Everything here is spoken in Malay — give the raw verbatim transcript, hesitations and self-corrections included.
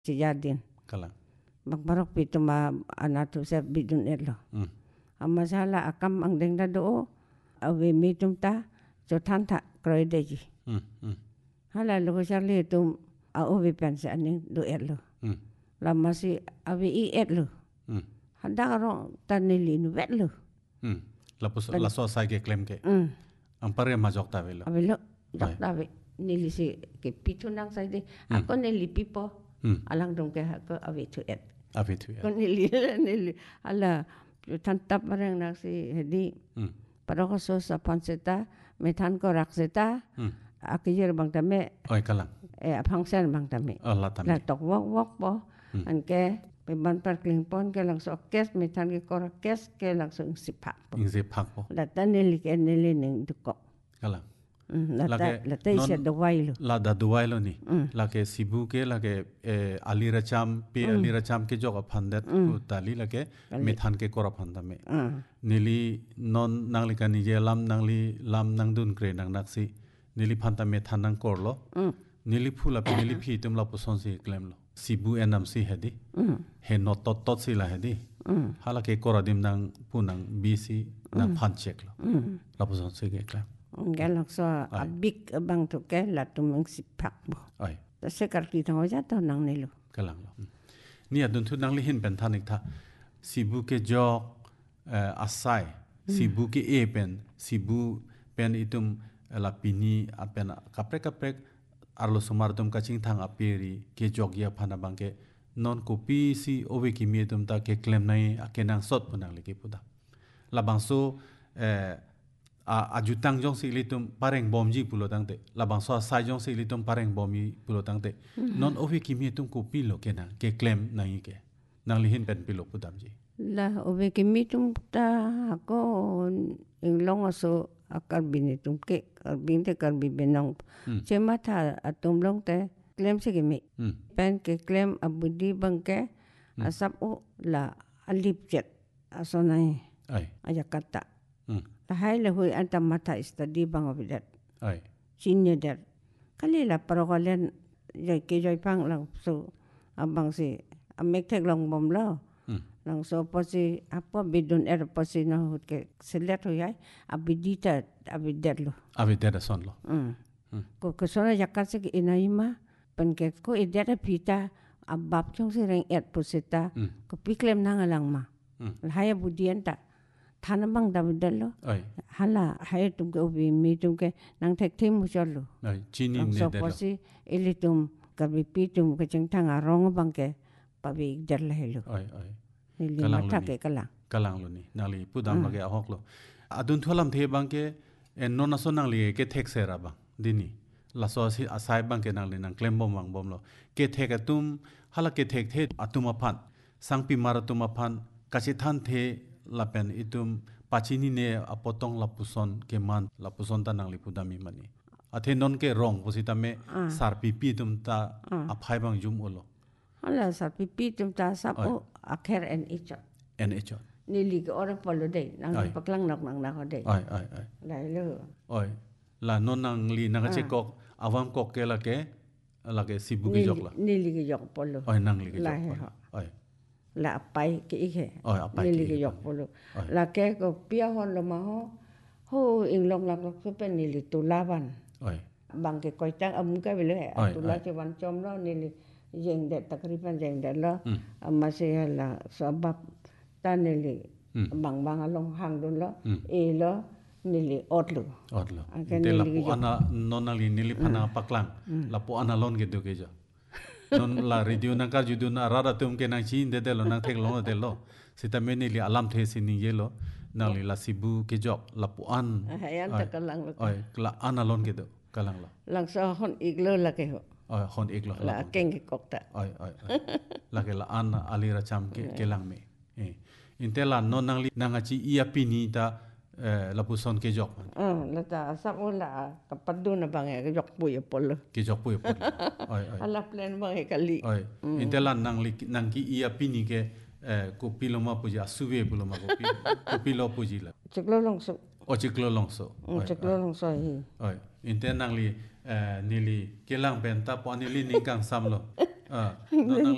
si Jardin. Kalang. Magbarok pito ma anato sa bidun erlo. Mm. Ang masala akam ang deng na doo. Awi mitum ta. So tanta kroy deji. Mm. Mm. Hala luko siya litum. Auwi pensa aning do erlo. Mm. Lama si awi i erlo. Mm. Handa karong tanilin wetlo. Mm. Lapos laso sai ke claim ke. Mm. Ang pare majok ta velo. Awi lo. Dok tawi. Nili si ke pitu nang sa di. Ako nili pipo. Mm. Alang dong ke ako awi tu et. Avi tu ya. Ko nili nili. Ala tantap marang nak si hedi. Mm. Pero ko so sa panseta. Metan ko rakseta. Mm. Akijir bang tame. Oi kalang. Eh apangsen bang tame. Allah tam. La tok wok wok po. Mm. An ke peban parkling pon ke lang so kes metan ke korak kes ke lang so sipak po. Ingse pak po. La tan nili ke nili ning dukok. Kalang. Mm, La ta Lake la ta isya non- dawai lo. La da duai lo ni. Mm. La ke sibu ke la ke eh, ali racham pe ali racham ke jog phandet ku tali la ke methan ke kora phanda me. Ah. Nili non nangli ka nije lam nangli lam nang dun kre nang naksi. Nili phanta methan nang korlo. Mm. Nili phula pe nili phi tum la puson si claim lo. Sibu enam si hedi. Mm. He not tot tot si la hedi. Mm. Hala ke kora dim nang punang bc nang phan check lo. Mm. La puson si ke claim. Galak so abik abang tu ke la tu meng sipak bo. Ai. Ta sekar ki tang oja to nang nilu. Kalang lo. Ni adun thu nang li hin pen thanik tha. Sibu ke jok uh, asai. Sibu ke e pen. Sibu pen itum la pini apen kaprek kaprek arlo sumar tum kaching thang aperi ke jok ya phana bangke non kopi si owe ki mi tum ta ke claim nai akenang sot punang li ke puda. Labangso eh a ajutang jong si litum pareng bomji pulo tangte labang so sai jong si litum pareng bomi pulo tangte non owe ki mi tum kopi lo kena ke claim nai ke nang lihin pen pilo pudam ji La obe ki mitum ta ako ing long aso akar binitum ke kar binte kar bibenong. Cema ta atum long te claim se ki mi. hmm Pen ke claim abudi bang ke asap o la alip jet aso nai ai ajakata. hmm La hai le hui anta mata istadi bang obidat. ai Senior der. Kali la parokolen joy ke joy pang lang so abang si amek tek long bom lo. hmm Lang so posi apa bidun er posi na hut ke selet huyai abidita abidet lo. ave deda son lo Mm. hmm Ko kesona jakat se inaima pen ke ko ideta pita abab chong se reng et posita hmm ko piklem nang alang ma. hmm Haya budian ta tanamang dabidel lo. ai Hala haya tum ke ubi mi tum ke nang tek tim musol lo. ai chini Lang ne so de lo posi ilitum kabi pitum ke cheng tang arong bang ke pabi der le lo. ai ai Nili Kalang mata lo ni. ke kalang. kalang lo ni nali pudam lage ahok lo adun tholam the bangke en nona so nang li ke thek se ra bang dini la so si asai bang ke nang li nang claim bom bang bom lo ke thek atum hala ke thek the atum aphan sangpi maratum aphan kachi than the lapen itum pachini ne apotong lapuson ke man lapuson ta nang li pudami mani athe non ke rong posita me sarpi pi tum ta aphai bang jum olo Hala sa pipi tum ta sap o akher en icho. en echo Nili ke orang polo dei nang Ai. paklang nok nang nak dei. ai ai ai Lai lo. oi la non nang li nang che kok awam kok ke la ke la ke sibu ki jok la Nili ke yok polo. oi nang li ke La jok he oi ho. oi La apai ke ike. oi apai Nili ki ke ike yok polo. Ai. La ke ko pia hon lo ma ho. Ho ing long lak lak su pen nili tu laban. oi Bang ke koi tang am ka bile he. Ai, Tu la ai. che wan chom lo nili jeng det takriban jeng det lo. Hmm. Masih la sebab ta nili Hmm. bang bang along hang dun lo. Hmm. E lo nili ot lo. ot lo Akan te la nili po ke jok. ana non nang li nili phana paklang la po ana lon ke do ke jo non la radio nang ka judu na rara tum ke nang chi de de lo nang thek lo de lo sita me ni li alam the si ni ye lo nang li la sibu ke jok la po an Hayan Ai. ta kalang lo. oi la ana lon ke do kalang lo Lang sa hon iglo la ke ho. oi hon ek lo La keng ke kok ta. oi oi oi la ke la an ali ra cham ke ke lang me eh intela non nang li nang achi ia pini ta eh, la puson ke jok Ah, la ta sap o la kapadu na bang e jok pu ye polo. ke jok pu e pu oi oi Ala plan bang e kali. oi intela nang li nang ki ia pini ke eh, ko piloma puji asuve puloma ko pi ko pilo puji la Ceklo long so. o chiklo long so oi Ceklo long so hi. oi inte nang li eh, nili kelang benta po nili ning kang samlo ah no nang